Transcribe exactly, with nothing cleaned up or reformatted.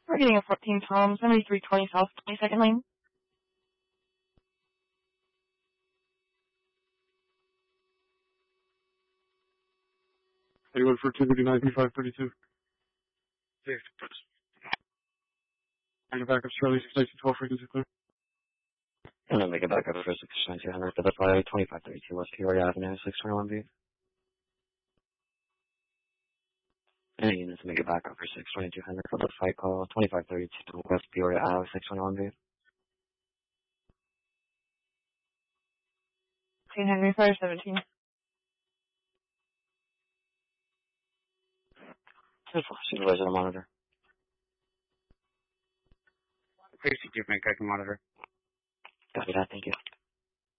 We're getting a fourteen Tom, seventy-three twenty South, twenty-second lane. Anyone for two fifty-nine, P five thirty-two? Bring it back up, Charlie, six nineteen twelve, frequency clear. And then make it back up for six nineteen hundred for the flight, twenty-five thirty-two West Peoria Avenue, six twenty-one B. Any units make it back up for six twenty-two hundred for the flight call, twenty-five thirty-two West Peoria Avenue, six twenty-one B. St. Henry, five seventeen. Supervisor to monitor. Please, give me a monitor. Copy that, thank you.